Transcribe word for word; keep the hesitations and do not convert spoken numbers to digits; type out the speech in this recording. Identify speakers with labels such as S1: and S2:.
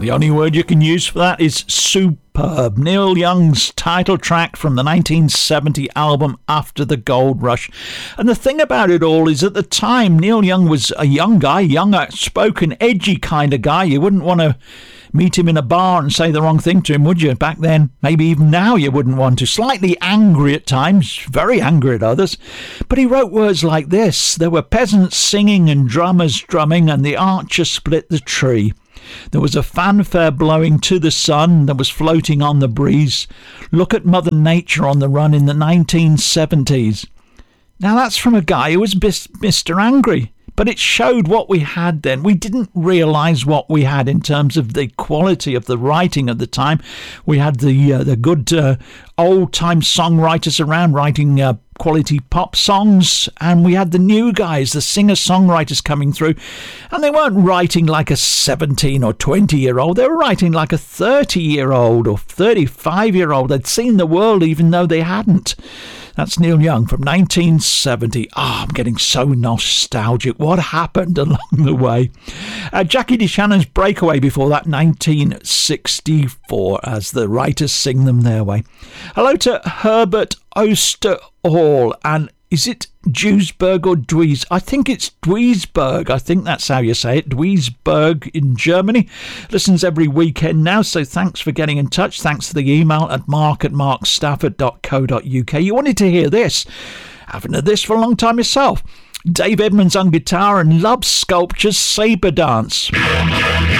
S1: The only word you can use for that is superb. Neil Young's title track from the nineteen seventy album After the Gold Rush. And the thing about it all is, at the time, Neil Young was a young guy, young, outspoken, edgy kind of guy. You wouldn't want to meet him in a bar and say the wrong thing to him, would you? Back then, maybe even now you wouldn't want to. Slightly angry at times, very angry at others. But he wrote words like this: there were peasants singing and drummers drumming, and the archer split the tree. There was a fanfare blowing to the sun that was floating on the breeze. Look at Mother Nature on the run in the nineteen seventies. Now that's from a guy who was Mister Angry. But it showed what we had then. We didn't realise what we had in terms of the quality of the writing at the time. We had the uh, the good uh, old-time songwriters around writing uh, quality pop songs, and we had the new guys, the singer-songwriters coming through, and they weren't writing like a seventeen or twenty-year-old. They were writing like a thirty-year-old or thirty-five-year-old. They'd seen the world even though they hadn't. That's Neil Young from nineteen seventy. Ah, oh, I'm getting so nostalgic. What happened along the way? Uh, Jackie DeShannon's Breakaway before that, nineteen sixty-four, as the writers sing them their way. Hello to Herbert Osterhall, and is it Duisburg or Duis? I think it's Duisburg. I think that's how you say it. Duisburg in Germany. Listens every weekend now, so thanks for getting in touch. Thanks for the email at mark at mark stafford dot co dot uk. You wanted to hear this. Haven't heard this for a long time yourself. Dave Edmunds on guitar and Love Sculpture's Sabre Dance.